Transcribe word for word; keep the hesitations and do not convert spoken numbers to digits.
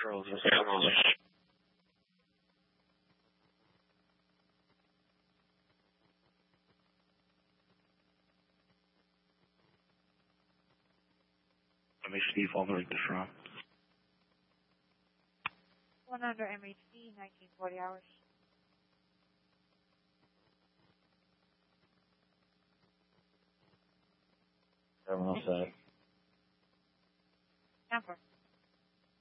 Charles, this is Charles. M H D, fall break this round. One under M H D, nineteen forty hours. Everyone else set. Number.